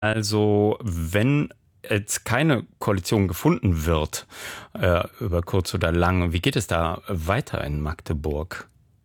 Also, wenn jetzt keine Koalition gefunden wird, über kurz oder lang, wie geht es da weiter in Magdeburg?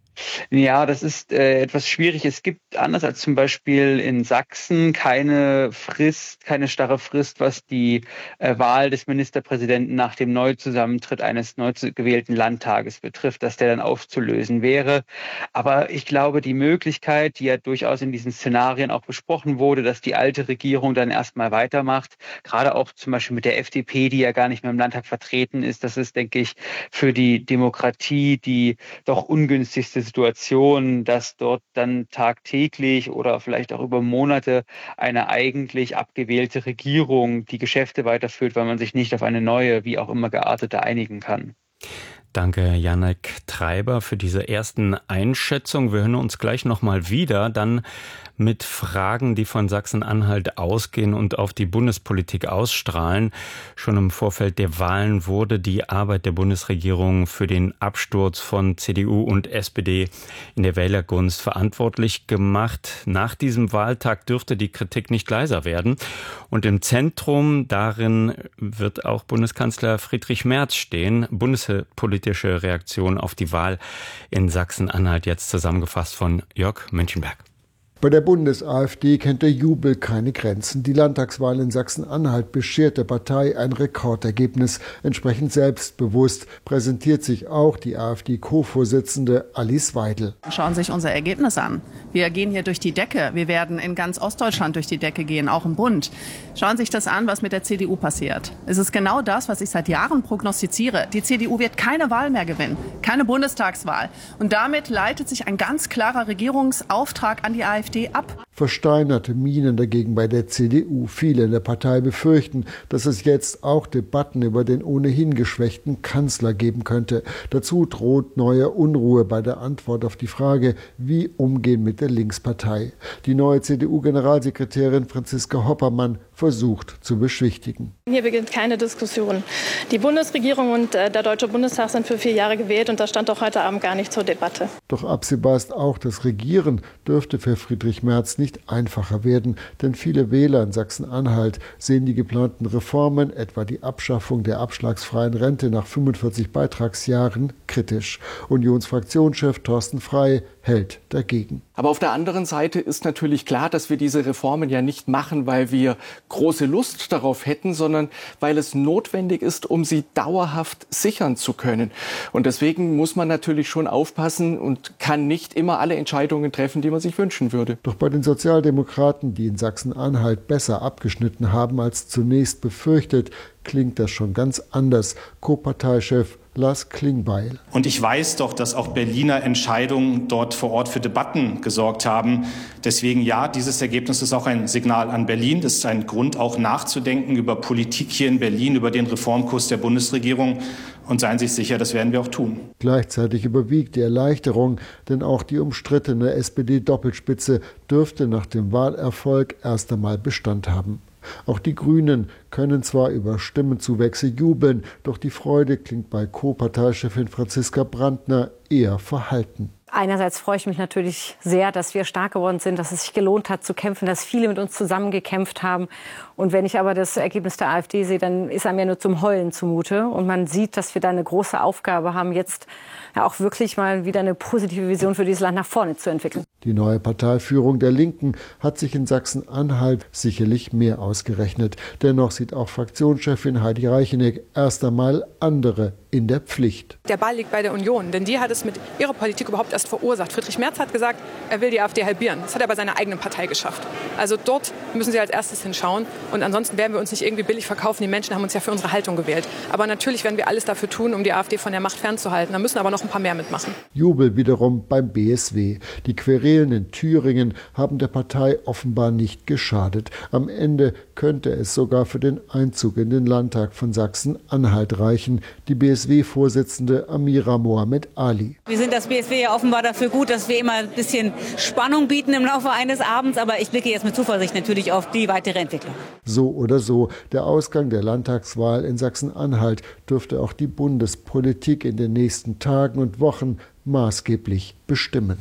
Ja, das ist etwas schwierig. Es gibt, anders als zum Beispiel in Sachsen, keine Frist, keine starre Frist, was die Wahl des Ministerpräsidenten nach dem Neuzusammentritt eines neu gewählten Landtages betrifft, dass der dann aufzulösen wäre. Aber ich glaube, die Möglichkeit, die ja durchaus in diesen Szenarien auch besprochen wurde, dass die alte Regierung dann erstmal weitermacht, gerade auch zum Beispiel mit der FDP, die ja gar nicht mehr im Landtag vertreten ist, das ist, denke ich, für die Demokratie die doch ungünstigste Situation, dass dort dann tagtäglich oder vielleicht auch über Monate eine eigentlich abgewählte Regierung die Geschäfte weiterführt, weil man sich nicht auf eine neue, wie auch immer geartete, einigen kann. Danke, Janek Treiber, für diese ersten Einschätzungen. Wir hören uns gleich nochmal wieder, dann mit Fragen, die von Sachsen-Anhalt ausgehen und auf die Bundespolitik ausstrahlen. Schon im Vorfeld der Wahlen wurde die Arbeit der Bundesregierung für den Absturz von CDU und SPD in der Wählergunst verantwortlich gemacht. Nach diesem Wahltag dürfte die Kritik nicht leiser werden. Und im Zentrum darin wird auch Bundeskanzler Friedrich Merz stehen. Bundespolitische Reaktion auf die Wahl in Sachsen-Anhalt, jetzt zusammengefasst von Jörg Münchenberg. Bei der Bundes-AfD kennt der Jubel keine Grenzen. Die Landtagswahl in Sachsen-Anhalt beschert der Partei ein Rekordergebnis. Entsprechend selbstbewusst präsentiert sich auch die AfD-Co-Vorsitzende Alice Weidel. Schauen Sie sich unser Ergebnis an. Wir gehen hier durch die Decke. Wir werden in ganz Ostdeutschland durch die Decke gehen, auch im Bund. Schauen Sie sich das an, was mit der CDU passiert. Es ist genau das, was ich seit Jahren prognostiziere. Die CDU wird keine Wahl mehr gewinnen, keine Bundestagswahl. Und damit leitet sich ein ganz klarer Regierungsauftrag an die AfD ab. Versteinerte Mienen dagegen bei der CDU. Viele in der Partei befürchten, dass es jetzt auch Debatten über den ohnehin geschwächten Kanzler geben könnte. Dazu droht neue Unruhe bei der Antwort auf die Frage, wie umgehen mit der Linkspartei. Die neue CDU-Generalsekretärin Franziska Hoppermann versucht zu beschwichtigen. Hier beginnt keine Diskussion. Die Bundesregierung und der Deutsche Bundestag sind für 4 Jahre gewählt und das stand doch heute Abend gar nicht zur Debatte. Doch absehbar ist auch, das Regieren dürfte für Friedrich Merz nicht einfacher werden, denn viele Wähler in Sachsen-Anhalt sehen die geplanten Reformen, etwa die Abschaffung der abschlagsfreien Rente nach 45 Beitragsjahren, kritisch. Unionsfraktionschef Thorsten Frey hält dagegen. Aber auf der anderen Seite ist natürlich klar, dass wir diese Reformen ja nicht machen, weil wir große Lust darauf hätten, sondern weil es notwendig ist, um sie dauerhaft sichern zu können. Und deswegen muss man natürlich schon aufpassen und kann nicht immer alle Entscheidungen treffen, die man sich wünschen würde. Doch bei den Sozialdemokraten, die in Sachsen-Anhalt besser abgeschnitten haben als zunächst befürchtet, klingt das schon ganz anders. Co-Parteichef Lars Klingbeil. Und ich weiß doch, dass auch Berliner Entscheidungen dort vor Ort für Debatten gesorgt haben. Deswegen ja, dieses Ergebnis ist auch ein Signal an Berlin. Das ist ein Grund, auch nachzudenken über Politik hier in Berlin, über den Reformkurs der Bundesregierung. Und seien Sie sich sicher, das werden wir auch tun. Gleichzeitig überwiegt die Erleichterung, denn auch die umstrittene SPD-Doppelspitze dürfte nach dem Wahlerfolg erst einmal Bestand haben. Auch die Grünen können zwar über Stimmenzuwächse jubeln, doch die Freude klingt bei Co-Parteichefin Franziska Brandner eher verhalten. Einerseits freue ich mich natürlich sehr, dass wir stark geworden sind, dass es sich gelohnt hat zu kämpfen, dass viele mit uns zusammengekämpft haben. Und wenn ich aber das Ergebnis der AfD sehe, dann ist einem ja nur zum Heulen zumute. Und man sieht, dass wir da eine große Aufgabe haben, jetzt ja auch wirklich mal wieder eine positive Vision für dieses Land nach vorne zu entwickeln. Die neue Parteiführung der Linken hat sich in Sachsen-Anhalt sicherlich mehr ausgerechnet. Dennoch sieht auch Fraktionschefin Heidi Reicheneck erst einmal andere in der Pflicht. Der Ball liegt bei der Union, denn die hat es mit ihrer Politik überhaupt erst verursacht. Friedrich Merz hat gesagt, er will die AfD halbieren. Das hat er bei seiner eigenen Partei geschafft. Also dort müssen sie als erstes hinschauen. Und ansonsten werden wir uns nicht irgendwie billig verkaufen. Die Menschen haben uns ja für unsere Haltung gewählt. Aber natürlich werden wir alles dafür tun, um die AfD von der Macht fernzuhalten. Da müssen aber noch ein paar mehr mitmachen. Jubel wiederum beim BSW. Die Querelen in Thüringen haben der Partei offenbar nicht geschadet. Am Ende könnte es sogar für den Einzug in den Landtag von Sachsen-Anhalt reichen. Die BSW-Vorsitzende Amira Mohamed Ali. Wir sind das BSW ja offenbar dafür gut, dass wir immer ein bisschen Spannung bieten im Laufe eines Abends. Aber ich blicke jetzt mit Zuversicht natürlich auf die weitere Entwicklung. So oder so, der Ausgang der Landtagswahl in Sachsen-Anhalt dürfte auch die Bundespolitik in den nächsten Tagen und Wochen maßgeblich bestimmen.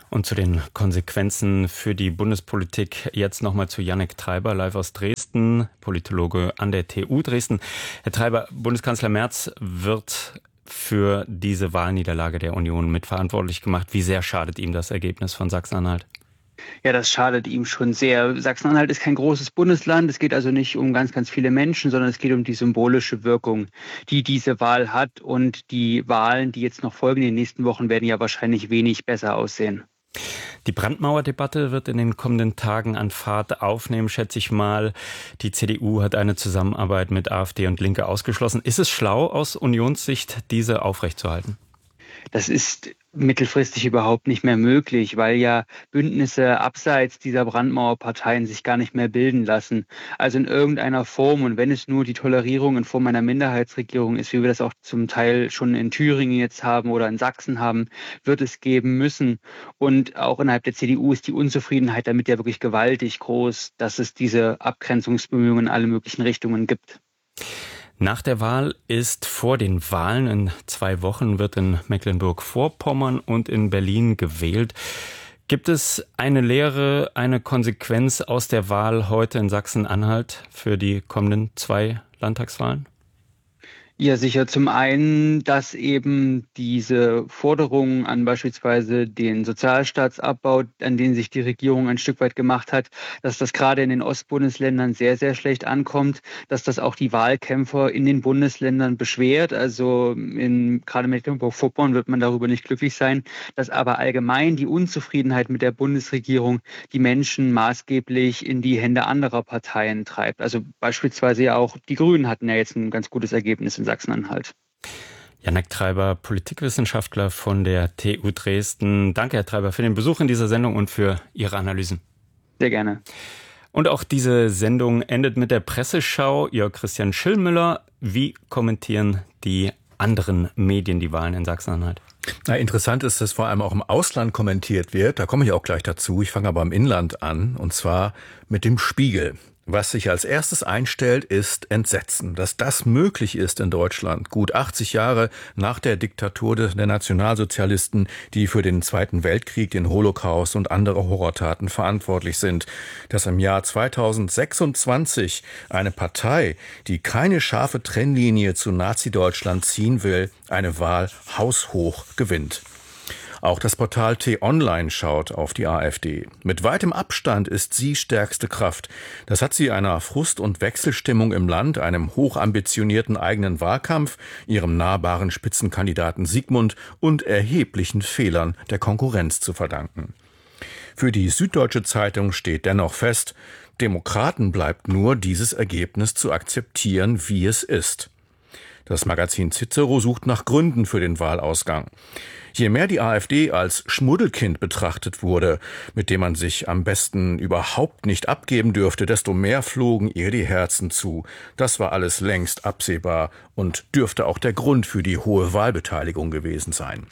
Und zu den Konsequenzen für die Bundespolitik jetzt nochmal zu Yannick Treiber, live aus Dresden, Politologe an der TU Dresden. Herr Treiber, Bundeskanzler Merz wird für diese Wahlniederlage der Union mitverantwortlich gemacht. Wie sehr schadet ihm das Ergebnis von Sachsen-Anhalt? Ja, das schadet ihm schon sehr. Sachsen-Anhalt ist kein großes Bundesland. Es geht also nicht um ganz, ganz viele Menschen, sondern es geht um die symbolische Wirkung, die diese Wahl hat. Und die Wahlen, die jetzt noch folgen in den nächsten Wochen, werden ja wahrscheinlich wenig besser aussehen. Die Brandmauerdebatte wird in den kommenden Tagen an Fahrt aufnehmen, schätze ich mal. Die CDU hat eine Zusammenarbeit mit AfD und Linke ausgeschlossen. Ist es schlau, aus Unionssicht diese aufrechtzuerhalten? Das ist mittelfristig überhaupt nicht mehr möglich, weil ja Bündnisse abseits dieser Brandmauerparteien sich gar nicht mehr bilden lassen. Also in irgendeiner Form, und wenn es nur die Tolerierung in Form einer Minderheitsregierung ist, wie wir das auch zum Teil schon in Thüringen jetzt haben oder in Sachsen haben, wird es geben müssen. Und auch innerhalb der CDU ist die Unzufriedenheit damit ja wirklich gewaltig groß, dass es diese Abgrenzungsbemühungen in alle möglichen Richtungen gibt. Nach der Wahl ist vor den Wahlen in 2 Wochen wird in Mecklenburg-Vorpommern und in Berlin gewählt. Gibt es eine Lehre, eine Konsequenz aus der Wahl heute in Sachsen-Anhalt für die kommenden 2 Landtagswahlen? Ja, sicher. Zum einen, dass eben diese Forderungen an beispielsweise den Sozialstaatsabbau, an den sich die Regierung ein Stück weit gemacht hat, dass das gerade in den Ostbundesländern sehr, sehr schlecht ankommt, dass das auch die Wahlkämpfer in den Bundesländern beschwert. Also gerade Mecklenburg-Vorpommern wird man darüber nicht glücklich sein, dass aber allgemein die Unzufriedenheit mit der Bundesregierung die Menschen maßgeblich in die Hände anderer Parteien treibt. Also beispielsweise ja auch die Grünen hatten ja jetzt ein ganz gutes Ergebnis in Sachsen-Anhalt. Yannick Treiber, Politikwissenschaftler von der TU Dresden. Danke, Herr Treiber, für den Besuch in dieser Sendung und für Ihre Analysen. Sehr gerne. Und auch diese Sendung endet mit der Presseschau. Jörg Christian Schillmüller, wie kommentieren die anderen Medien die Wahlen in Sachsen-Anhalt? Na, interessant ist, dass vor allem auch im Ausland kommentiert wird. Da komme ich auch gleich dazu. Ich fange aber im Inland an, und zwar mit dem Spiegel. Was sich als erstes einstellt, ist Entsetzen. Dass das möglich ist in Deutschland, gut 80 Jahre nach der Diktatur der Nationalsozialisten, die für den Zweiten Weltkrieg, den Holocaust und andere Horrortaten verantwortlich sind. Dass im Jahr 2026 eine Partei, die keine scharfe Trennlinie zu Nazi-Deutschland ziehen will, eine Wahl haushoch gewinnt. Auch das Portal T-Online schaut auf die AfD. Mit weitem Abstand ist sie stärkste Kraft. Das hat sie einer Frust- und Wechselstimmung im Land, einem hochambitionierten eigenen Wahlkampf, ihrem nahbaren Spitzenkandidaten Sigmund und erheblichen Fehlern der Konkurrenz zu verdanken. Für die Süddeutsche Zeitung steht dennoch fest, Demokraten bleibt nur, dieses Ergebnis zu akzeptieren, wie es ist. Das Magazin Cicero sucht nach Gründen für den Wahlausgang. Je mehr die AfD als Schmuddelkind betrachtet wurde, mit dem man sich am besten überhaupt nicht abgeben dürfte, desto mehr flogen ihr die Herzen zu. Das war alles längst absehbar und dürfte auch der Grund für die hohe Wahlbeteiligung gewesen sein.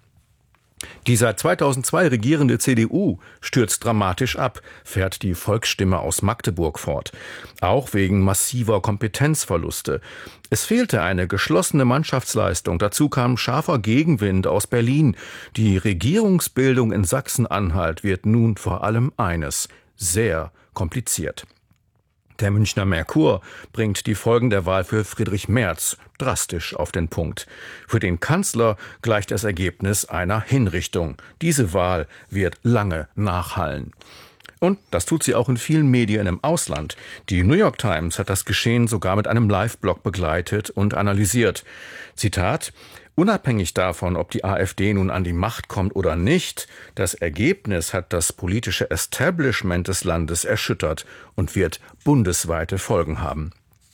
Die seit 2002 regierende CDU stürzt dramatisch ab, fährt die Volksstimme aus Magdeburg fort. Auch wegen massiver Kompetenzverluste. Es fehlte eine geschlossene Mannschaftsleistung. Dazu kam scharfer Gegenwind aus Berlin. Die Regierungsbildung in Sachsen-Anhalt wird nun vor allem eines: sehr kompliziert. Der Münchner Merkur bringt die Folgen der Wahl für Friedrich Merz drastisch auf den Punkt. Für den Kanzler gleicht das Ergebnis einer Hinrichtung. Diese Wahl wird lange nachhallen. Und das tut sie auch in vielen Medien im Ausland. Die New York Times hat das Geschehen sogar mit einem Live-Blog begleitet und analysiert. Zitat: Unabhängig davon, ob die AfD nun an die Macht kommt oder nicht, das Ergebnis hat das politische Establishment des Landes erschüttert und wird bundesweite Folgen haben.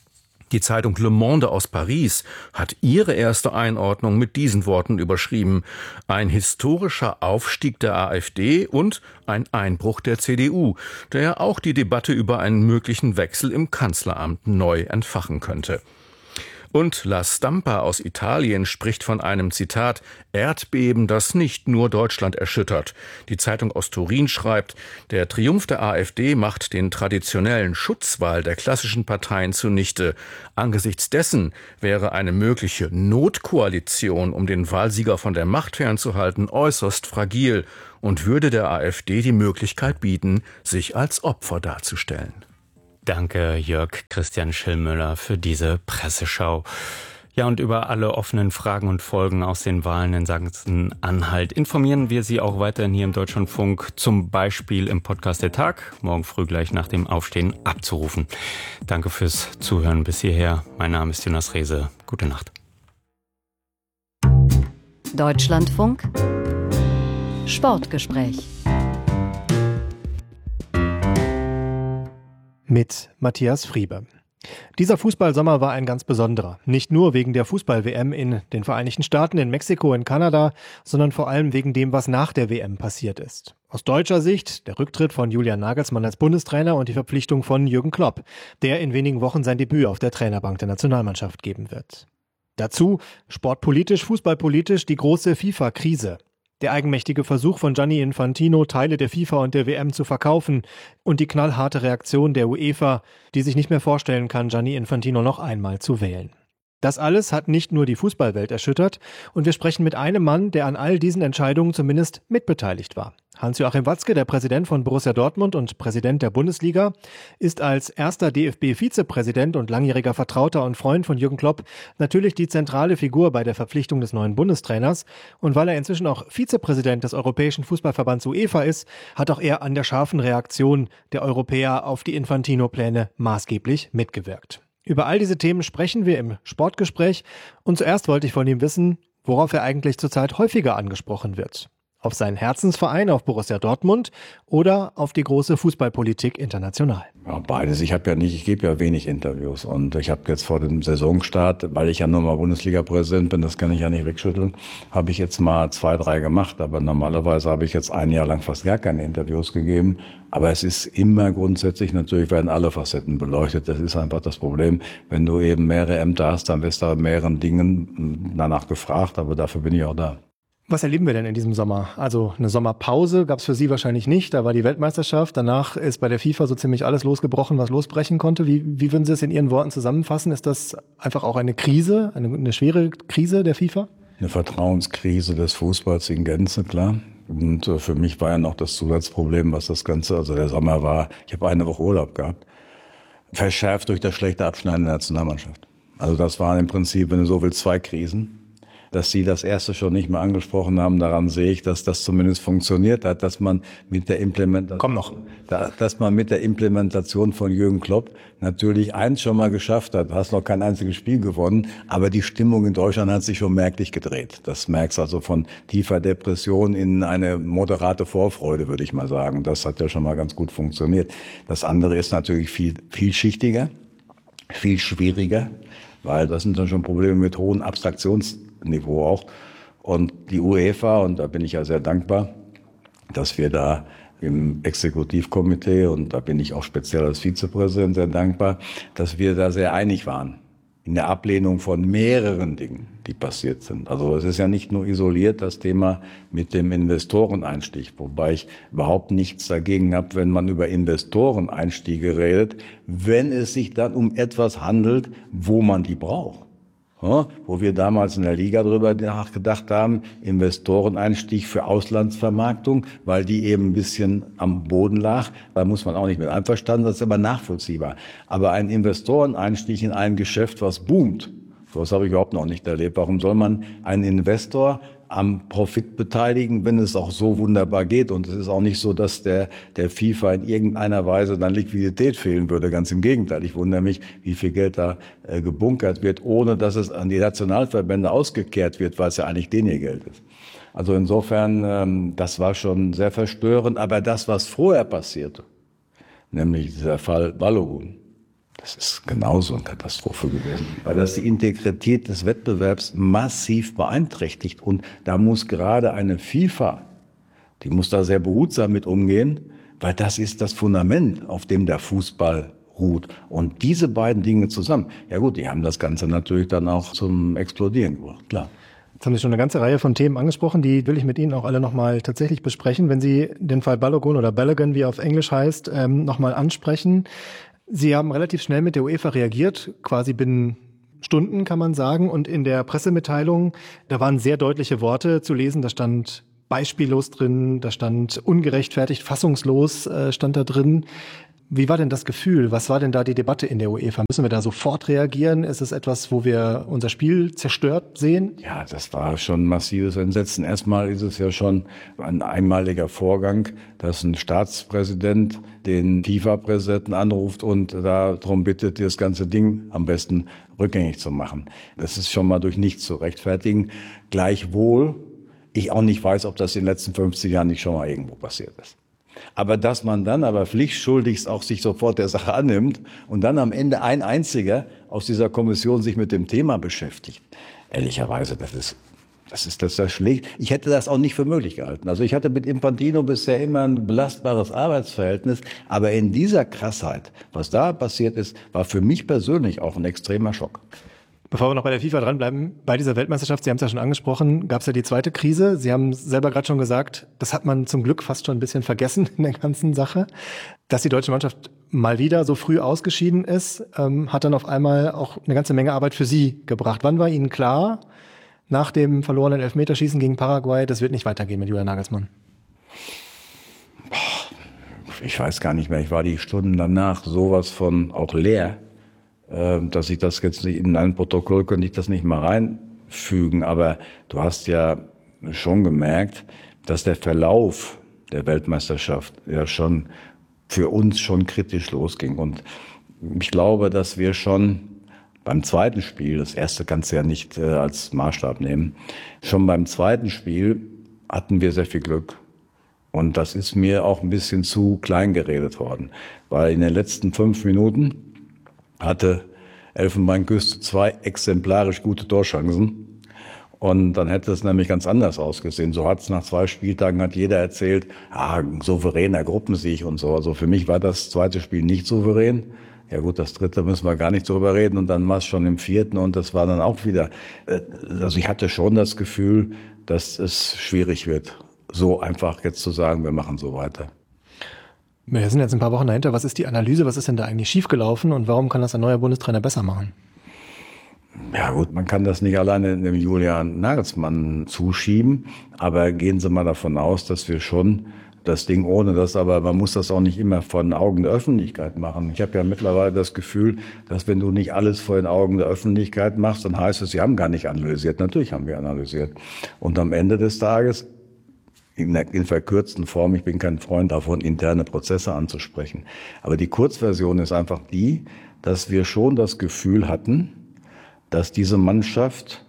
Die Zeitung Le Monde aus Paris hat ihre erste Einordnung mit diesen Worten überschrieben: Ein historischer Aufstieg der AfD und ein Einbruch der CDU, der auch die Debatte über einen möglichen Wechsel im Kanzleramt neu entfachen könnte. Und La Stampa aus Italien spricht von einem, Zitat, Erdbeben, das nicht nur Deutschland erschüttert. Die Zeitung aus Turin schreibt, der Triumph der AfD macht den traditionellen Schutzwall der klassischen Parteien zunichte. Angesichts dessen wäre eine mögliche Notkoalition, um den Wahlsieger von der Macht fernzuhalten, äußerst fragil und würde der AfD die Möglichkeit bieten, sich als Opfer darzustellen. Danke, Jörg Christian Schillmüller, für diese Presseschau. Ja, und über alle offenen Fragen und Folgen aus den Wahlen in Sachsen-Anhalt informieren wir Sie auch weiterhin hier im Deutschlandfunk, zum Beispiel im Podcast Der Tag, morgen früh gleich nach dem Aufstehen abzurufen. Danke fürs Zuhören bis hierher. Mein Name ist Jonas Rehse. Gute Nacht. Deutschlandfunk Sportgespräch mit Matthias Friebe. Dieser Fußballsommer war ein ganz besonderer. Nicht nur wegen der Fußball-WM in den Vereinigten Staaten, in Mexiko, in Kanada, sondern vor allem wegen dem, was nach der WM passiert ist. Aus deutscher Sicht der Rücktritt von Julian Nagelsmann als Bundestrainer und die Verpflichtung von Jürgen Klopp, der in wenigen Wochen sein Debüt auf der Trainerbank der Nationalmannschaft geben wird. Dazu sportpolitisch, fußballpolitisch die große FIFA-Krise. Der eigenmächtige Versuch von Gianni Infantino, Teile der FIFA und der WM zu verkaufen und die knallharte Reaktion der UEFA, die sich nicht mehr vorstellen kann, Gianni Infantino noch einmal zu wählen. Das alles hat nicht nur die Fußballwelt erschüttert und wir sprechen mit einem Mann, der an all diesen Entscheidungen zumindest mitbeteiligt war. Hans-Joachim Watzke, der Präsident von Borussia Dortmund und Präsident der Bundesliga, ist als erster DFB-Vizepräsident und langjähriger Vertrauter und Freund von Jürgen Klopp natürlich die zentrale Figur bei der Verpflichtung des neuen Bundestrainers. Und weil er inzwischen auch Vizepräsident des Europäischen Fußballverbands UEFA ist, hat auch er an der scharfen Reaktion der Europäer auf die Infantino-Pläne maßgeblich mitgewirkt. Über all diese Themen sprechen wir im Sportgespräch und zuerst wollte ich von ihm wissen, worauf er eigentlich zurzeit häufiger angesprochen wird. Auf seinen Herzensverein, auf Borussia Dortmund oder auf die große Fußballpolitik international? Ja, beides. Ich gebe ja wenig Interviews und ich habe jetzt vor dem Saisonstart, weil ich ja nur mal Bundesliga-Präsident bin, das kann ich ja nicht wegschütteln, habe ich jetzt mal 2, 3 gemacht. Aber normalerweise habe ich jetzt ein Jahr lang fast gar keine Interviews gegeben. Aber es ist immer grundsätzlich, natürlich werden alle Facetten beleuchtet. Das ist einfach das Problem. Wenn du eben mehrere Ämter hast, dann wirst du mehreren Dingen danach gefragt. Aber dafür bin ich auch da. Was erleben wir denn in diesem Sommer? Also eine Sommerpause gab es für Sie wahrscheinlich nicht. Da war die Weltmeisterschaft. Danach ist bei der FIFA so ziemlich alles losgebrochen, was losbrechen konnte. Wie würden Sie es in Ihren Worten zusammenfassen? Ist das einfach auch eine Krise, eine schwere Krise der FIFA? Eine Vertrauenskrise des Fußballs in Gänze, klar. Und für mich war ja noch das Zusatzproblem, was das Ganze, also der Sommer war, ich habe eine Woche Urlaub gehabt, verschärft durch das schlechte Abschneiden der Nationalmannschaft. Also das waren im Prinzip, wenn du so willst, 2 Krisen. Dass Sie das erste schon nicht mehr angesprochen haben, daran sehe ich, dass das zumindest funktioniert hat, dass man mit der Implementation von Jürgen Klopp natürlich eins schon mal geschafft hat. Du hast noch kein einziges Spiel gewonnen, aber die Stimmung in Deutschland hat sich schon merklich gedreht. Das merkst also von tiefer Depression in eine moderate Vorfreude, würde ich mal sagen. Das hat ja schon mal ganz gut funktioniert. Das andere ist natürlich viel vielschichtiger, viel schwieriger, weil das sind dann schon Probleme mit hohem Abstraktionsniveau auch. Und die UEFA, und da bin ich ja sehr dankbar, dass wir da im Exekutivkomitee, und da bin ich auch speziell als Vizepräsident sehr dankbar, dass wir da sehr einig waren in der Ablehnung von mehreren Dingen, die passiert sind. Also es ist ja nicht nur isoliert das Thema mit dem Investoreneinstieg, wobei ich überhaupt nichts dagegen habe, wenn man über Investoreneinstiege redet, wenn es sich dann um etwas handelt, wo man die braucht. Ja, wo wir damals in der Liga drüber nachgedacht haben, Investoreneinstieg für Auslandsvermarktung, weil die eben ein bisschen am Boden lag. Da muss man auch nicht mit einverstanden sein, das ist aber nachvollziehbar. Aber ein Investoreneinstieg in ein Geschäft, was boomt, das habe ich überhaupt noch nicht erlebt. Warum soll man einen Investor am Profit beteiligen, wenn es auch so wunderbar geht? Und es ist auch nicht so, dass der FIFA in irgendeiner Weise dann Liquidität fehlen würde. Ganz im Gegenteil. Ich wundere mich, wie viel Geld da gebunkert wird, ohne dass es an die Nationalverbände ausgekehrt wird, weil es ja eigentlich denen ihr Geld ist. Also insofern, das war schon sehr verstörend. Aber das, was vorher passierte, nämlich dieser Fall Balogun, das ist genauso eine Katastrophe gewesen, weil das die Integrität des Wettbewerbs massiv beeinträchtigt. Und da muss gerade eine FIFA, die muss da sehr behutsam mit umgehen, weil das ist das Fundament, auf dem der Fußball ruht. Und diese beiden Dinge zusammen, ja gut, die haben das Ganze natürlich dann auch zum Explodieren gebracht, klar. Jetzt haben Sie schon eine ganze Reihe von Themen angesprochen, die will ich mit Ihnen auch alle nochmal tatsächlich besprechen. Wenn Sie den Fall Balogun oder Balogun, wie er auf Englisch heißt, nochmal ansprechen. Sie haben relativ schnell mit der UEFA reagiert, quasi binnen Stunden, kann man sagen. Und in der Pressemitteilung, da waren sehr deutliche Worte zu lesen. Da stand beispiellos drin, da stand ungerechtfertigt, fassungslos stand da drin. Wie war denn das Gefühl? Was war denn da die Debatte in der UEFA? Müssen wir da sofort reagieren? Ist es etwas, wo wir unser Spiel zerstört sehen? Ja, das war schon ein massives Entsetzen. Erstmal ist es ja schon ein einmaliger Vorgang, dass ein Staatspräsident den FIFA-Präsidenten anruft und darum bittet, das ganze Ding am besten rückgängig zu machen. Das ist schon mal durch nichts zu rechtfertigen. Gleichwohl ich auch nicht weiß, ob das in den letzten 50 Jahren nicht schon mal irgendwo passiert ist. Aber dass man dann aber pflichtschuldigst auch sich sofort der Sache annimmt und dann am Ende ein einziger aus dieser Kommission sich mit dem Thema beschäftigt, ehrlicherweise, das schlägt. Ich hätte das auch nicht für möglich gehalten. Also ich hatte mit Infantino bisher immer ein belastbares Arbeitsverhältnis, aber in dieser Krassheit, was da passiert ist, war für mich persönlich auch ein extremer Schock. Bevor wir noch bei der FIFA dranbleiben, bei dieser Weltmeisterschaft, Sie haben es ja schon angesprochen, gab es ja die zweite Krise. Sie haben selber gerade schon gesagt, das hat man zum Glück fast schon ein bisschen vergessen in der ganzen Sache. Dass die deutsche Mannschaft mal wieder so früh ausgeschieden ist, hat dann auf einmal auch eine ganze Menge Arbeit für Sie gebracht. Wann war Ihnen klar, nach dem verlorenen Elfmeterschießen gegen Paraguay, das wird nicht weitergehen mit Julian Nagelsmann? Ich weiß gar nicht mehr. Ich war die Stunden danach sowas von auch leer, dass ich das jetzt nicht in ein Protokoll könnte ich das nicht mal reinfügen. Aber du hast ja schon gemerkt, dass der Verlauf der Weltmeisterschaft ja schon für uns schon kritisch losging. Und ich glaube, dass wir schon beim zweiten Spiel, das erste kannst du ja nicht als Maßstab nehmen, schon beim zweiten Spiel hatten wir sehr viel Glück. Und das ist mir auch ein bisschen zu klein geredet worden. Weil in den letzten 5 Minuten hatte Elfenbeinküste 2 exemplarisch gute Torchancen. Und dann hätte es nämlich ganz anders ausgesehen. So hat es nach 2 Spieltagen, hat jeder erzählt, souveräner Gruppensieg und so. Also für mich war das zweite Spiel nicht souverän. Ja gut, das dritte müssen wir gar nicht drüber reden. Und dann war es schon im 4. und das war dann auch wieder. Also ich hatte schon das Gefühl, dass es schwierig wird, so einfach jetzt zu sagen, wir machen so weiter. Wir sind jetzt ein paar Wochen dahinter. Was ist die Analyse? Was ist denn da eigentlich schiefgelaufen? Und warum kann das ein neuer Bundestrainer besser machen? Ja gut, man kann das nicht alleine dem Julian Nagelsmann zuschieben. Aber gehen Sie mal davon aus, dass wir schon das Ding ohne das, aber man muss das auch nicht immer vor den Augen der Öffentlichkeit machen. Ich habe ja mittlerweile das Gefühl, dass wenn du nicht alles vor den Augen der Öffentlichkeit machst, dann heißt es, sie haben gar nicht analysiert. Natürlich haben wir analysiert. Und am Ende des Tages in verkürzten Form, ich bin kein Freund davon, interne Prozesse anzusprechen. Aber die Kurzversion ist einfach die, dass wir schon das Gefühl hatten, dass diese Mannschaft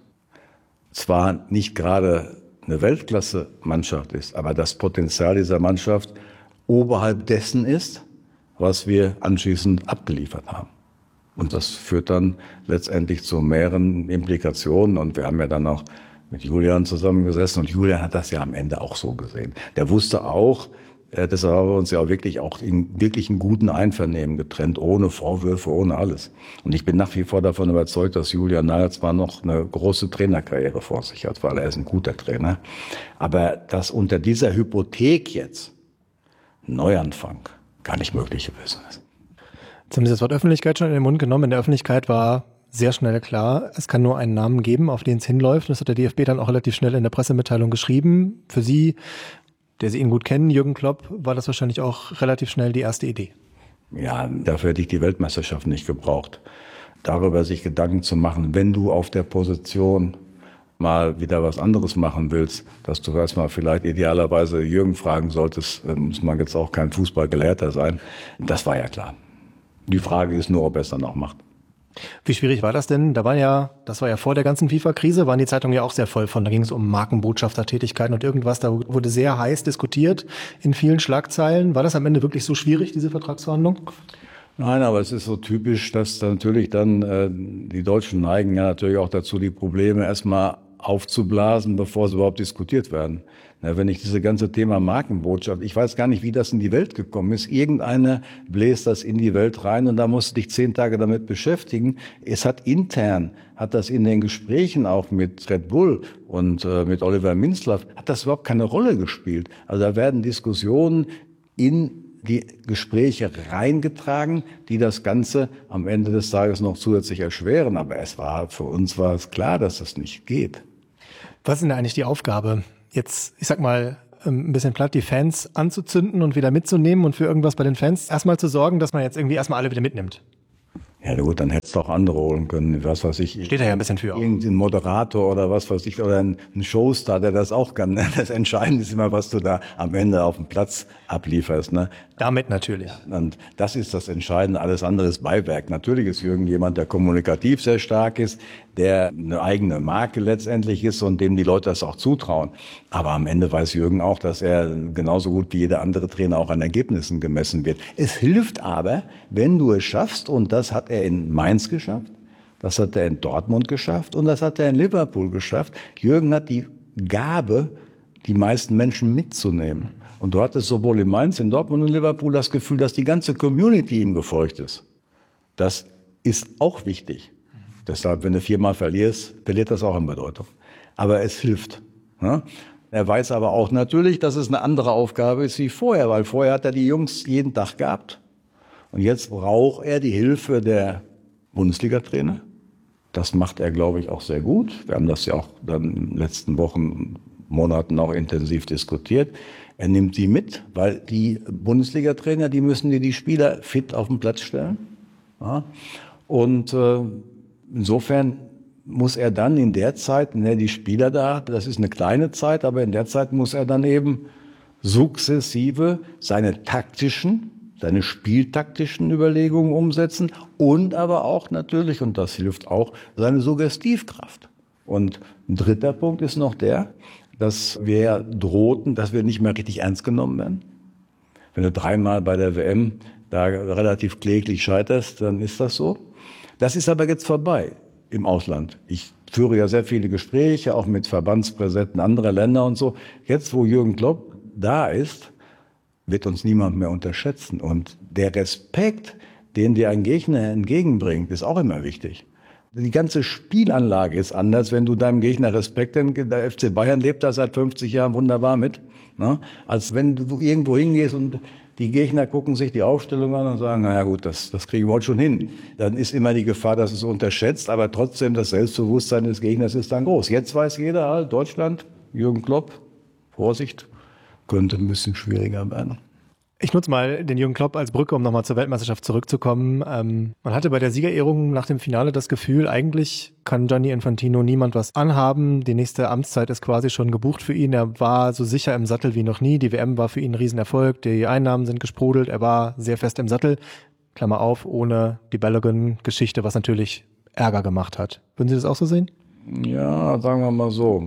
zwar nicht gerade eine Weltklasse-Mannschaft ist, aber das Potenzial dieser Mannschaft oberhalb dessen ist, was wir anschließend abgeliefert haben. Und das führt dann letztendlich zu mehreren Implikationen. Und wir haben ja dann auch mit Julian zusammengesessen und Julian hat das ja am Ende auch so gesehen. Der wusste auch, deshalb haben wir uns ja auch in wirklichen guten Einvernehmen getrennt, ohne Vorwürfe, ohne alles. Und ich bin nach wie vor davon überzeugt, dass Julian Nagelsmann noch eine große Trainerkarriere vor sich hat, weil er ist ein guter Trainer. Aber dass unter dieser Hypothek jetzt ein Neuanfang gar nicht möglich gewesen ist. Jetzt haben Sie das Wort Öffentlichkeit schon in den Mund genommen. In der Öffentlichkeit war sehr schnell klar, es kann nur einen Namen geben, auf den es hinläuft. Das hat der DFB dann auch relativ schnell in der Pressemitteilung geschrieben. Für Sie, der Sie ihn gut kennen, Jürgen Klopp, war das wahrscheinlich auch relativ schnell die erste Idee. Ja, dafür hätte ich die Weltmeisterschaft nicht gebraucht. Darüber sich Gedanken zu machen, wenn du auf der Position mal wieder was anderes machen willst, dass du erstmal vielleicht idealerweise Jürgen fragen solltest, muss man jetzt auch kein Fußballgelehrter sein. Das war ja klar. Die Frage ist nur, ob er es dann auch macht. Wie schwierig war das denn? Das war ja vor der ganzen FIFA-Krise, waren die Zeitungen ja auch sehr voll von. Da ging es um Markenbotschaftertätigkeiten und irgendwas. Da wurde sehr heiß diskutiert in vielen Schlagzeilen. War das am Ende wirklich so schwierig, diese Vertragsverhandlung? Nein, aber es ist so typisch, dass natürlich dann die Deutschen neigen ja natürlich auch dazu, die Probleme erstmal aufzublasen, bevor sie überhaupt diskutiert werden. Na, wenn ich dieses ganze Thema Markenbotschaft, ich weiß gar nicht, wie das in die Welt gekommen ist. Irgendeiner bläst das in die Welt rein und da musst du dich 10 Tage damit beschäftigen. Es hat das in den Gesprächen auch mit Red Bull und mit Oliver Minzlaff, hat das überhaupt keine Rolle gespielt. Also da werden Diskussionen in die Gespräche reingetragen, die das Ganze am Ende des Tages noch zusätzlich erschweren. Aber für uns war es klar, dass das nicht geht. Was ist denn eigentlich die Aufgabe? Jetzt, ich sag mal, ein bisschen platt, die Fans anzuzünden und wieder mitzunehmen und für irgendwas bei den Fans erstmal zu sorgen, dass man jetzt irgendwie erstmal alle wieder mitnimmt. Ja gut, dann hättest du auch andere holen können, was weiß ich. Steht da ja ein bisschen für auch. Irgendein Moderator oder was weiß ich, oder ein Showstar, der das auch kann. Das Entscheidende ist immer, was du da am Ende auf dem Platz ablieferst. Ne? Damit natürlich. Und das ist das Entscheidende, alles andere ist Beiwerk. Natürlich ist Jürgen jemand, der kommunikativ sehr stark ist, der eine eigene Marke letztendlich ist und dem die Leute das auch zutrauen. Aber am Ende weiß Jürgen auch, dass er genauso gut wie jeder andere Trainer auch an Ergebnissen gemessen wird. Es hilft aber, wenn du es schaffst, und das hat er in Mainz geschafft, das hat er in Dortmund geschafft und das hat er in Liverpool geschafft. Jürgen hat die Gabe, die meisten Menschen mitzunehmen. Und du hattest sowohl in Mainz, in Dortmund und Liverpool das Gefühl, dass die ganze Community ihm gefolgt ist. Das ist auch wichtig. Deshalb, wenn du 4-mal verlierst, verliert das auch an Bedeutung. Aber es hilft. Ne? Er weiß aber auch natürlich, dass es eine andere Aufgabe ist wie vorher, weil vorher hat er die Jungs jeden Tag gehabt. Und jetzt braucht er die Hilfe der Bundesliga-Trainer. Das macht er, glaube ich, auch sehr gut. Wir haben das ja auch dann in den letzten Wochen, Monaten auch intensiv diskutiert. Er nimmt sie mit, weil die Bundesliga-Trainer, die müssen die Spieler fit auf den Platz stellen. Ja? Und insofern muss er dann in der Zeit, in der die Spieler das ist eine kleine Zeit, aber in der Zeit muss er dann eben sukzessive seine spieltaktischen Überlegungen umsetzen und aber auch natürlich, und das hilft auch, seine Suggestivkraft. Und ein dritter Punkt ist noch der, dass wir drohten, dass wir nicht mehr richtig ernst genommen werden. Wenn du 3-mal bei der WM da relativ kläglich scheiterst, dann ist das so. Das ist aber jetzt vorbei im Ausland. Ich führe ja sehr viele Gespräche, auch mit Verbandspräsidenten anderer Länder und so. Jetzt, wo Jürgen Klopp da ist, wird uns niemand mehr unterschätzen. Und der Respekt, den dir ein Gegner entgegenbringt, ist auch immer wichtig. Die ganze Spielanlage ist anders, wenn du deinem Gegner Respekt, denn der FC Bayern lebt da seit 50 Jahren wunderbar mit, ne? Als wenn du irgendwo hingehst und die Gegner gucken sich die Aufstellung an und sagen, naja gut, das kriegen wir heute schon hin. Dann ist immer die Gefahr, dass es unterschätzt, aber trotzdem das Selbstbewusstsein des Gegners ist dann groß. Jetzt weiß jeder halt, Deutschland, Jürgen Klopp, Vorsicht, könnte ein bisschen schwieriger werden. Ich nutze mal den Jürgen Klopp als Brücke, um nochmal zur Weltmeisterschaft zurückzukommen. Man hatte bei der Siegerehrung nach dem Finale das Gefühl, eigentlich kann Gianni Infantino niemand was anhaben. Die nächste Amtszeit ist quasi schon gebucht für ihn. Er war so sicher im Sattel wie noch nie. Die WM war für ihn ein Riesenerfolg. Die Einnahmen sind gesprudelt. Er war sehr fest im Sattel. Klammer auf, ohne die Balogun-Geschichte, was natürlich Ärger gemacht hat. Würden Sie das auch so sehen? Ja, sagen wir mal so.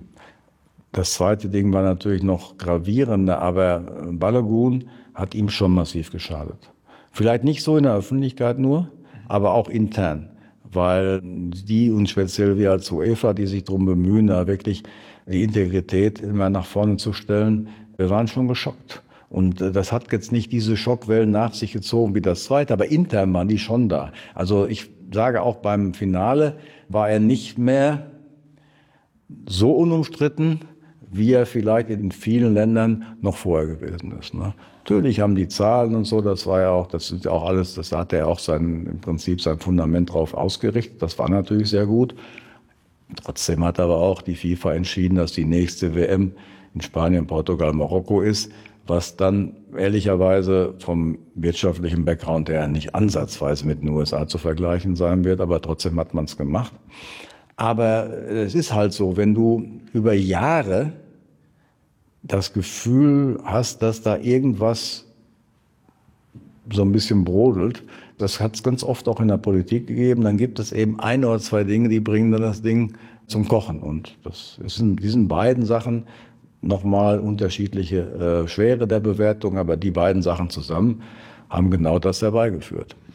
Das zweite Ding war natürlich noch gravierender, aber Balogun hat ihm schon massiv geschadet. Vielleicht nicht so in der Öffentlichkeit nur, aber auch intern. Weil die und speziell wir als UEFA, die sich darum bemühen, da wirklich die Integrität immer nach vorne zu stellen, wir waren schon geschockt. Und das hat jetzt nicht diese Schockwellen nach sich gezogen wie das zweite, aber intern waren die schon da. Also ich sage auch beim Finale war er nicht mehr so unumstritten, wie er vielleicht in vielen Ländern noch vorher gewesen ist. Ne? Natürlich haben die Zahlen und so, das ist ja auch alles, das hat er auch im Prinzip sein Fundament drauf ausgerichtet. Das war natürlich sehr gut. Trotzdem hat aber auch die FIFA entschieden, dass die nächste WM in Spanien, Portugal, Marokko ist, was dann ehrlicherweise vom wirtschaftlichen Background her nicht ansatzweise mit den USA zu vergleichen sein wird, aber trotzdem hat man es gemacht. Aber es ist halt so, wenn du über Jahre das Gefühl hast, dass da irgendwas so ein bisschen brodelt, das hat es ganz oft auch in der Politik gegeben, dann gibt es eben 1 oder 2 Dinge, die bringen dann das Ding zum Kochen. Und das ist in diesen beiden Sachen nochmal unterschiedliche Schwere der Bewertung, aber die beiden Sachen zusammen haben genau das herbeigeführt.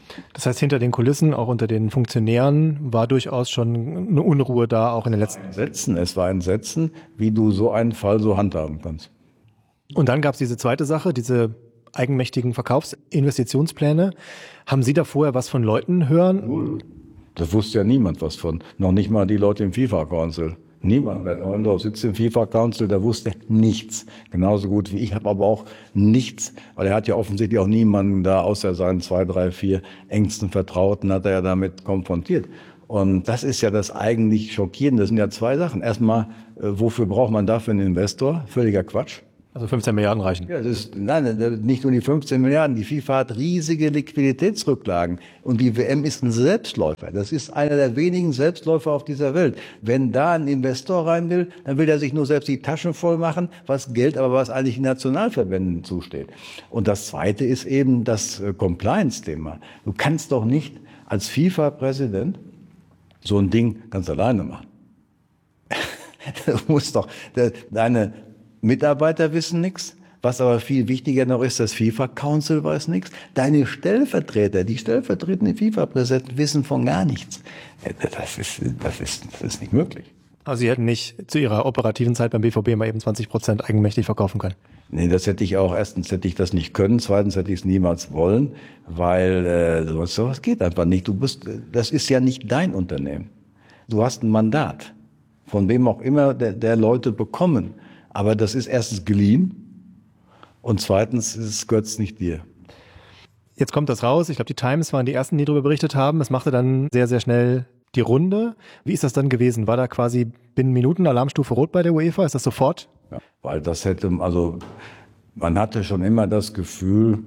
Das heißt, hinter den Kulissen, auch unter den Funktionären, war durchaus schon eine Unruhe da, auch in den letzten Jahren. Es war ein Entsetzen, wie du so einen Fall so handhaben kannst. Und dann gab es diese zweite Sache, diese eigenmächtigen Verkaufsinvestitionspläne. Haben Sie da vorher was von Leuten hören? Das wusste ja niemand was von. Noch nicht mal die Leute im FIFA-Council. Niemand. Bernd Neuendorf sitzt im FIFA-Council, der wusste nichts. Genauso gut wie ich, habe aber auch nichts. Weil er hat ja offensichtlich auch niemanden da, außer seinen 2, 3, 4 engsten Vertrauten, hat er ja damit konfrontiert. Und das ist ja das eigentlich Schockierende. Das sind ja zwei Sachen. Erstmal, wofür braucht man dafür einen Investor? Völliger Quatsch. Also 15 Milliarden reichen. Ja, nein, nicht nur die 15 Milliarden. Die FIFA hat riesige Liquiditätsrücklagen. Und die WM ist ein Selbstläufer. Das ist einer der wenigen Selbstläufer auf dieser Welt. Wenn da ein Investor rein will, dann will er sich nur selbst die Taschen voll machen, was Geld, aber was eigentlich den Nationalverbänden zusteht. Und das Zweite ist eben das Compliance-Thema. Du kannst doch nicht als FIFA-Präsident so ein Ding ganz alleine machen. Du musst doch, deine Mitarbeiter wissen nichts. Was aber viel wichtiger noch ist, das FIFA-Council weiß nichts. Deine Stellvertreter, die stellvertretenden FIFA-Präsidenten wissen von gar nichts. Das ist nicht möglich. Also Sie hätten nicht zu Ihrer operativen Zeit beim BVB mal eben 20% eigenmächtig verkaufen können? Nee, das hätte ich auch. Erstens hätte ich das nicht können. Zweitens hätte ich es niemals wollen, weil sowas geht einfach nicht. Das ist ja nicht dein Unternehmen. Du hast ein Mandat, von wem auch immer der Leute bekommen. Aber das ist erstens geliehen und zweitens gehört es nicht dir. Jetzt kommt das raus. Ich glaube, die Times waren die ersten, die darüber berichtet haben. Es machte dann sehr, sehr schnell die Runde. Wie ist das dann gewesen? War da quasi binnen Minuten Alarmstufe Rot bei der UEFA? Ist das sofort? Ja, weil man hatte schon immer das Gefühl,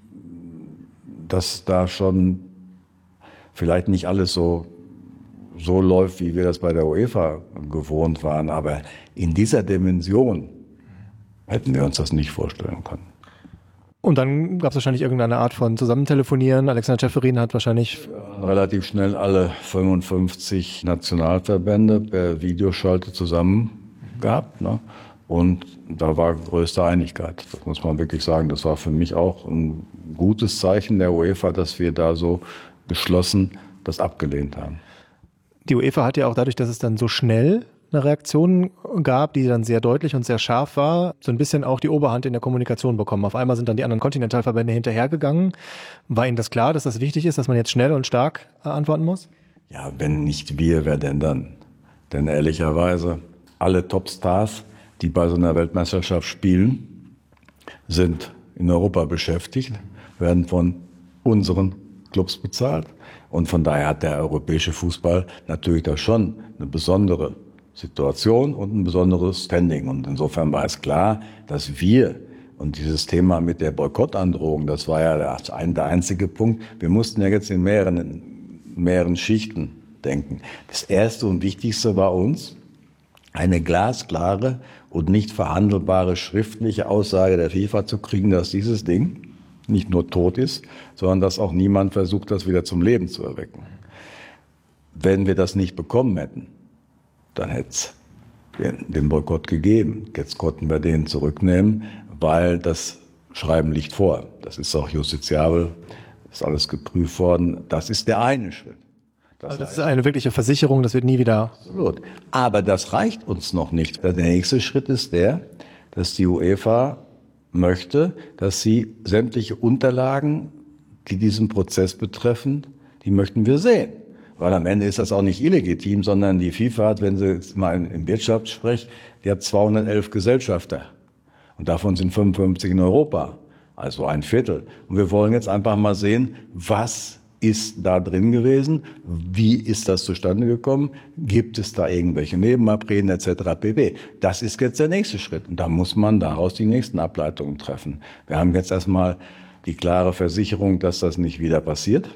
dass da schon vielleicht nicht alles so läuft, wie wir das bei der UEFA gewohnt waren. Aber in dieser Dimension hätten wir uns das nicht vorstellen können. Und dann gab es wahrscheinlich irgendeine Art von Zusammentelefonieren. Alexander Ceferin hat wahrscheinlich relativ schnell alle 55 Nationalverbände per Videoschalte zusammen gehabt. Ne? Und da war größte Einigkeit. Das muss man wirklich sagen. Das war für mich auch ein gutes Zeichen der UEFA, dass wir da so geschlossen das abgelehnt haben. Die UEFA hat ja auch dadurch, dass es dann so schnell eine Reaktion gab, die dann sehr deutlich und sehr scharf war, so ein bisschen auch die Oberhand in der Kommunikation bekommen. Auf einmal sind dann die anderen Kontinentalverbände hinterhergegangen. War Ihnen das klar, dass das wichtig ist, dass man jetzt schnell und stark antworten muss? Ja, wenn nicht wir, wer denn dann? Denn ehrlicherweise, alle Topstars, die bei so einer Weltmeisterschaft spielen, sind in Europa beschäftigt, werden von unseren Clubs bezahlt. Und von daher hat der europäische Fußball natürlich da schon eine besondere Situation und ein besonderes Standing. Und insofern war es klar, dass wir, und dieses Thema mit der Boykottandrohung, das war ja der einzige Punkt, wir mussten ja jetzt in mehreren Schichten denken. Das Erste und Wichtigste war uns, eine glasklare und nicht verhandelbare schriftliche Aussage der FIFA zu kriegen, dass dieses Ding nicht nur tot ist, sondern dass auch niemand versucht, das wieder zum Leben zu erwecken. Wenn wir das nicht bekommen hätten, dann hätte es den Boykott gegeben. Jetzt konnten wir den zurücknehmen, weil das Schreiben liegt vor. Das ist auch justiziabel, ist alles geprüft worden. Das ist der eine Schritt. Das ist eine wirkliche Versicherung, das wird nie wieder... Absolut. Aber das reicht uns noch nicht. Der nächste Schritt ist dass die UEFA möchte, dass sie sämtliche Unterlagen, die diesen Prozess betreffen, die möchten wir sehen. Weil am Ende ist das auch nicht illegitim, sondern die FIFA hat, wenn sie jetzt mal in Wirtschaft spricht, die hat 211 Gesellschafter. Und davon sind 55 in Europa, also ein Viertel. Und wir wollen jetzt einfach mal sehen, was ist da drin gewesen, wie ist das zustande gekommen, gibt es da irgendwelche Nebenabreden etc. pp. Das ist jetzt der nächste Schritt und da muss man daraus die nächsten Ableitungen treffen. Wir haben jetzt erstmal die klare Versicherung, dass das nicht wieder passiert.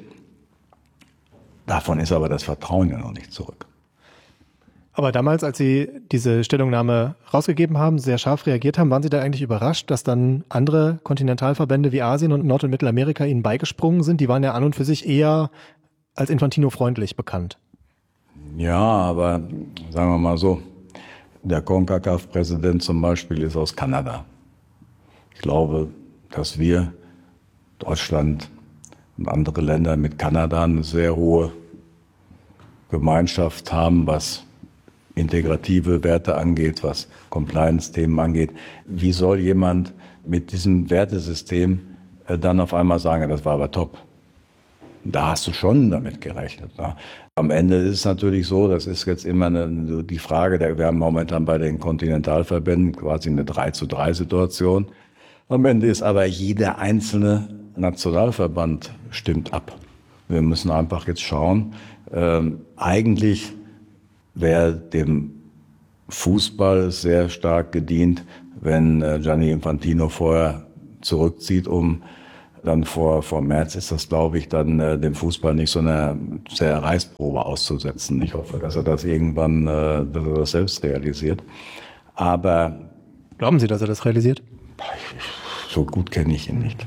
Davon ist aber das Vertrauen ja noch nicht zurück. Aber damals, als Sie diese Stellungnahme rausgegeben haben, sehr scharf reagiert haben, waren Sie da eigentlich überrascht, dass dann andere Kontinentalverbände wie Asien und Nord- und Mittelamerika Ihnen beigesprungen sind? Die waren ja an und für sich eher als Infantino-freundlich bekannt. Ja, aber sagen wir mal so, der CONCACAF-Präsident zum Beispiel ist aus Kanada. Ich glaube, dass wir, Deutschland, und andere Länder mit Kanada eine sehr hohe Gemeinschaft haben, was integrative Werte angeht, was Compliance-Themen angeht. Wie soll jemand mit diesem Wertesystem dann auf einmal sagen, das war aber top? Da hast du schon damit gerechnet. Ne? Am Ende ist es natürlich so, das ist jetzt immer die Frage, wir haben momentan bei den Kontinentalverbänden quasi eine 3:3-Situation. Am Ende ist aber jeder einzelne Nationalverband stimmt ab. Wir müssen einfach jetzt schauen, eigentlich wäre dem Fußball sehr stark gedient, wenn Gianni Infantino vorher zurückzieht, um dann vor März ist das, glaube ich, dann dem Fußball nicht so eine sehr Reißprobe auszusetzen. Ich hoffe, dass er das irgendwann dass er das selbst realisiert. Aber glauben Sie, dass er das realisiert? So gut kenne ich ihn nicht.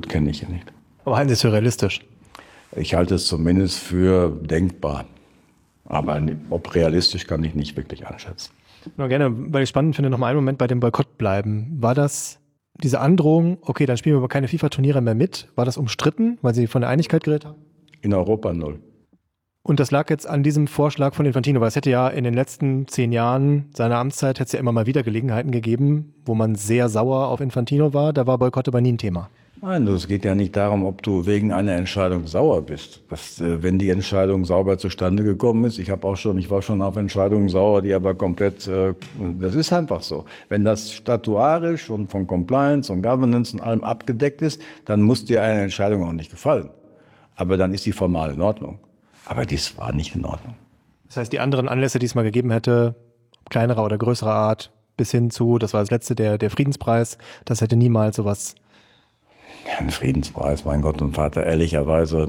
Aber halten Sie es für realistisch? Ich halte es zumindest für denkbar. Aber ob realistisch, kann ich nicht wirklich einschätzen. Nur gerne, weil ich spannend finde, noch mal einen Moment bei dem Boykott bleiben. War das diese Androhung, okay, dann spielen wir aber keine FIFA-Turniere mehr mit, war das umstritten, weil Sie von der Einigkeit geredet haben? In Europa 0. Und das lag jetzt an diesem Vorschlag von Infantino, weil es hätte ja in den letzten 10 Jahren seiner Amtszeit hätte es ja immer mal wieder Gelegenheiten gegeben, wo man sehr sauer auf Infantino war, da war Boykott aber nie ein Thema. Nein, es geht ja nicht darum, ob du wegen einer Entscheidung sauer bist. Wenn die Entscheidung sauber zustande gekommen ist, ich war schon auf Entscheidungen sauer, die aber komplett, das ist einfach so. Wenn das statuarisch und von Compliance und Governance und allem abgedeckt ist, dann muss dir eine Entscheidung auch nicht gefallen. Aber dann ist die formal in Ordnung. Aber dies war nicht in Ordnung. Das heißt, die anderen Anlässe, die es mal gegeben hätte, kleinerer oder größerer Art, bis hin zu, das war das letzte, der Friedenspreis, das hätte niemals sowas. Ein Friedenspreis, mein Gott und Vater, ehrlicherweise,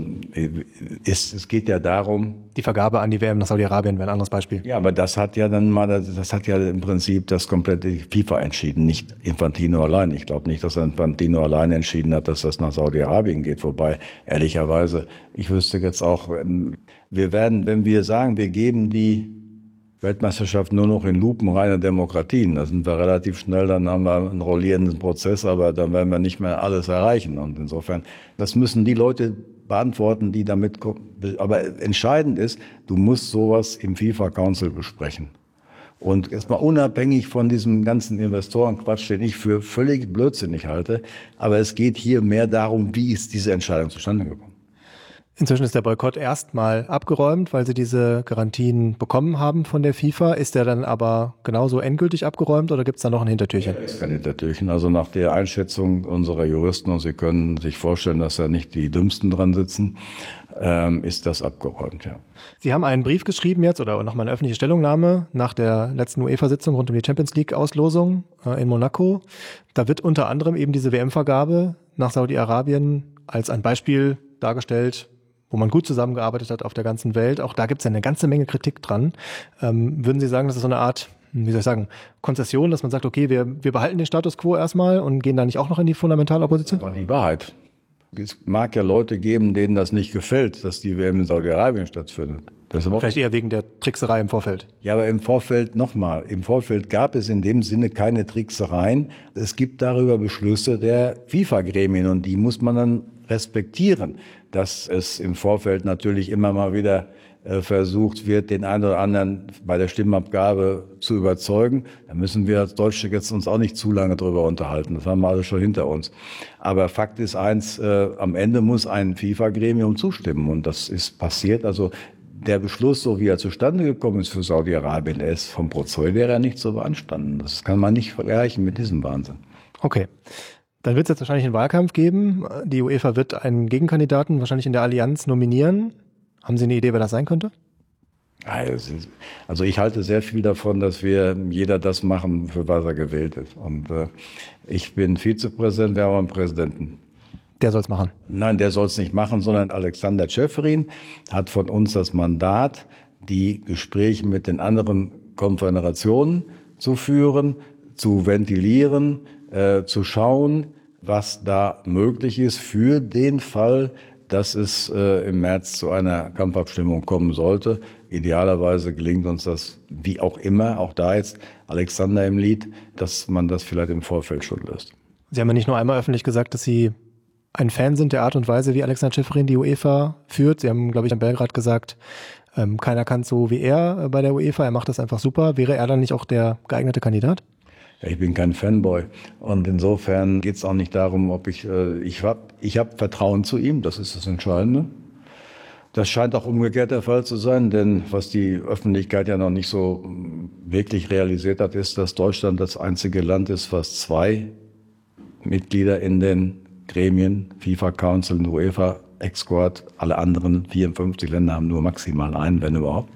es geht ja darum. Die Vergabe an die WM nach Saudi-Arabien wäre ein anderes Beispiel. Ja, aber das hat ja im Prinzip das komplette FIFA entschieden, nicht Infantino allein. Ich glaube nicht, dass Infantino allein entschieden hat, dass das nach Saudi-Arabien geht. Wobei, ehrlicherweise, ich wüsste jetzt auch, wir werden, wenn wir sagen, wir geben die Weltmeisterschaft nur noch in lupenreine Demokratien. Da sind wir relativ schnell, dann haben wir einen rollierenden Prozess, aber dann werden wir nicht mehr alles erreichen. Und insofern, das müssen die Leute beantworten, die damit kommen. Aber entscheidend ist, du musst sowas im FIFA Council besprechen. Und erstmal unabhängig von diesem ganzen Investorenquatsch, den ich für völlig blödsinnig halte, aber es geht hier mehr darum, wie ist diese Entscheidung zustande gekommen. Inzwischen ist der Boykott erstmal abgeräumt, weil sie diese Garantien bekommen haben von der FIFA. Ist der dann aber genauso endgültig abgeräumt oder gibt es da noch ein Hintertürchen? Ja, es ist kein Hintertürchen. Also nach der Einschätzung unserer Juristen, und Sie können sich vorstellen, dass da nicht die Dümmsten dran sitzen, ist das abgeräumt, ja. Sie haben einen Brief geschrieben jetzt oder nochmal eine öffentliche Stellungnahme nach der letzten UEFA-Sitzung rund um die Champions-League-Auslosung in Monaco. Da wird unter anderem eben diese WM-Vergabe nach Saudi-Arabien als ein Beispiel dargestellt, wo man gut zusammengearbeitet hat auf der ganzen Welt. Auch da gibt es ja eine ganze Menge Kritik dran. Würden Sie sagen, das ist so eine Art, Konzession, dass man sagt, okay, wir behalten den Status quo erstmal und gehen da nicht auch noch in die Fundamentalopposition? Das war die Wahrheit. Es mag ja Leute geben, denen das nicht gefällt, dass die WM in Saudi-Arabien stattfindet. Vielleicht eher wegen der Trickserei im Vorfeld. Ja, aber im Vorfeld gab es in dem Sinne keine Tricksereien. Es gibt darüber Beschlüsse der FIFA-Gremien und die muss man dann respektieren, dass es im Vorfeld natürlich immer mal wieder versucht wird, den einen oder anderen bei der Stimmabgabe zu überzeugen. Da müssen wir als Deutsche jetzt uns auch nicht zu lange drüber unterhalten. Das haben wir alles schon hinter uns. Aber Fakt ist eins, am Ende muss ein FIFA-Gremium zustimmen und das ist passiert. Also der Beschluss, so wie er zustande gekommen ist für Saudi-Arabien, der ist vom Prozedere nicht so beanstanden. Das kann man nicht vergleichen mit diesem Wahnsinn. Okay. Dann wird es jetzt wahrscheinlich einen Wahlkampf geben. Die UEFA wird einen Gegenkandidaten wahrscheinlich in der Allianz nominieren. Haben Sie eine Idee, wer das sein könnte? Also ich halte sehr viel davon, dass jeder das machen, für was er gewählt ist. Und ich bin Vizepräsident, wir haben einen Präsidenten. Der soll es machen? Nein, der soll es nicht machen, sondern Alexander Ceferin hat von uns das Mandat, die Gespräche mit den anderen Konföderationen zu führen, zu ventilieren, zu schauen, was da möglich ist für den Fall, dass es im März zu einer Kampfabstimmung kommen sollte. Idealerweise gelingt uns das, wie auch immer, auch da jetzt Alexander im Lied, dass man das vielleicht im Vorfeld schon löst. Sie haben ja nicht nur einmal öffentlich gesagt, dass Sie ein Fan sind der Art und Weise, wie Alexander Čeferin die UEFA führt. Sie haben, glaube ich, in Belgrad gesagt, keiner kann so wie er bei der UEFA, er macht das einfach super. Wäre er dann nicht auch der geeignete Kandidat? Ja, ich bin kein Fanboy und insofern geht es auch nicht darum, ob ich habe Vertrauen zu ihm, das ist das Entscheidende. Das scheint auch umgekehrt der Fall zu sein, denn was die Öffentlichkeit ja noch nicht so wirklich realisiert hat, ist, dass Deutschland das einzige Land ist, was 2 Mitglieder in den Gremien, FIFA Council und UEFA Ex-Squad, alle anderen 54 Länder haben nur maximal einen, wenn überhaupt.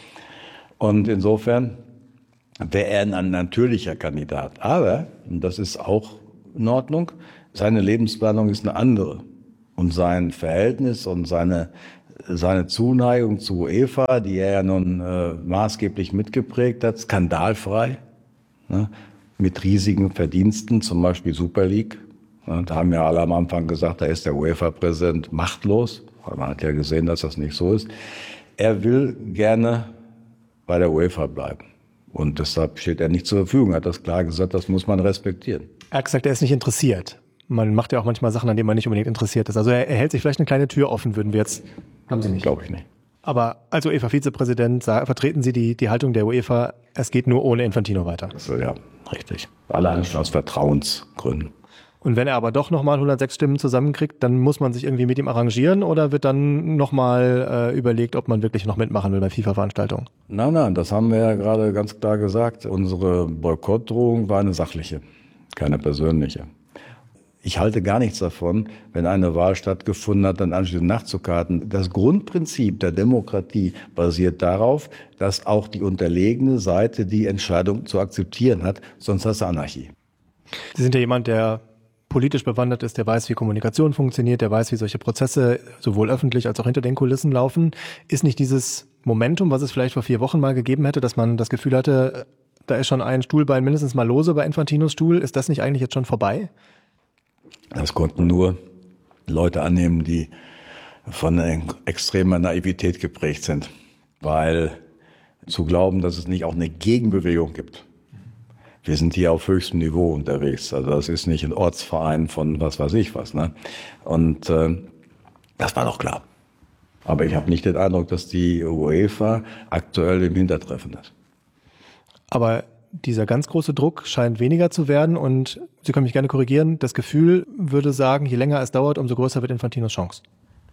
Und insofern wäre er ein natürlicher Kandidat. Aber, und das ist auch in Ordnung, seine Lebensplanung ist eine andere. Und sein Verhältnis und seine Zuneigung zu UEFA, die er ja nun maßgeblich mitgeprägt hat, skandalfrei, ne, mit riesigen Verdiensten, zum Beispiel Super League. Da haben ja alle am Anfang gesagt, da ist der UEFA-Präsident machtlos. Man hat ja gesehen, dass das nicht so ist. Er will gerne bei der UEFA bleiben. Und deshalb steht er nicht zur Verfügung. Er hat das klar gesagt, das muss man respektieren. Er hat gesagt, er ist nicht interessiert. Man macht ja auch manchmal Sachen, an denen man nicht unbedingt interessiert ist. Also er hält sich vielleicht eine kleine Tür offen, würden wir jetzt... Haben Sie nicht? Glaube ich nicht. Aber als UEFA-Vizepräsident vertreten Sie die Haltung der UEFA, es geht nur ohne Infantino weiter. Also, ja, richtig. Allein schon aus Vertrauensgründen. Und wenn er aber doch nochmal 106 Stimmen zusammenkriegt, dann muss man sich irgendwie mit ihm arrangieren oder wird dann nochmal überlegt, ob man wirklich noch mitmachen will bei FIFA-Veranstaltungen? Nein, das haben wir ja gerade ganz klar gesagt. Unsere Boykottdrohung war eine sachliche, keine persönliche. Ich halte gar nichts davon, wenn eine Wahl stattgefunden hat, dann anschließend nachzukarten. Das Grundprinzip der Demokratie basiert darauf, dass auch die unterlegene Seite die Entscheidung zu akzeptieren hat, sonst hast du Anarchie. Sie sind ja jemand, der politisch bewandert ist, der weiß, wie Kommunikation funktioniert, der weiß, wie solche Prozesse sowohl öffentlich als auch hinter den Kulissen laufen. Ist nicht dieses Momentum, was es vielleicht vor 4 Wochen mal gegeben hätte, dass man das Gefühl hatte, da ist schon ein Stuhlbein mindestens mal lose bei Infantinos Stuhl, ist das nicht eigentlich jetzt schon vorbei? Das konnten nur Leute annehmen, die von extremer Naivität geprägt sind. Weil zu glauben, dass es nicht auch eine Gegenbewegung gibt. Wir sind hier auf höchstem Niveau unterwegs. Also das ist nicht ein Ortsverein von was weiß ich was. Ne? Und das war doch klar. Aber ich habe nicht den Eindruck, dass die UEFA aktuell im Hintertreffen ist. Aber dieser ganz große Druck scheint weniger zu werden und Sie können mich gerne korrigieren, das Gefühl würde sagen, je länger es dauert, umso größer wird Infantinos Chance.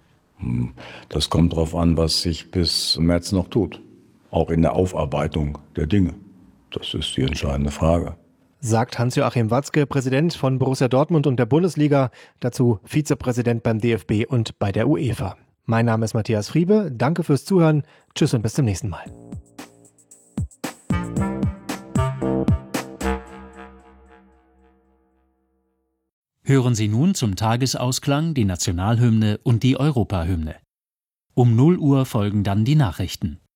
Das kommt darauf an, was sich bis März noch tut. Auch in der Aufarbeitung der Dinge. Das ist die entscheidende Frage. Sagt Hans-Joachim Watzke, Präsident von Borussia Dortmund und der Bundesliga, dazu Vizepräsident beim DFB und bei der UEFA. Mein Name ist Matthias Friebe, danke fürs Zuhören, tschüss und bis zum nächsten Mal. Hören Sie nun zum Tagesausklang die Nationalhymne und die Europahymne. Um 0 Uhr folgen dann die Nachrichten.